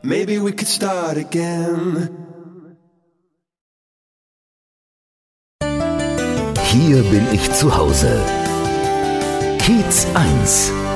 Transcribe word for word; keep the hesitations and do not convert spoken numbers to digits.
Maybe we could start again. Hier bin ich zu Hause. Kiez eins.